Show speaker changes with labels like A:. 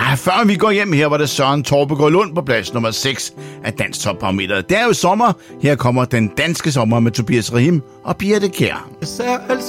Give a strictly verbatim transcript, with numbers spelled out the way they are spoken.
A: Ah, før vi går hjem her, var det Søren Torpegaard Lund på plads nummer seks af Dansk Topbarometeret. Det er jo sommer. Her kommer Den Danske Sommer med Tobias Rahim og Birthe Kjær.